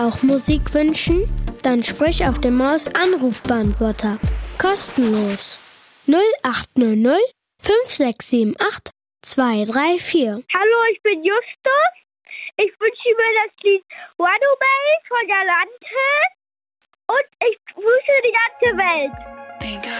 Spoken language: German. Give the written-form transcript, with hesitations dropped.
Auch Musik wünschen? Dann sprich auf dem Maus-Anrufbeantworter. Kostenlos. 0800 5678 234. Hallo, ich bin Justus. Ich wünsche mir das Lied Runaway von Galante und ich grüße die ganze Welt.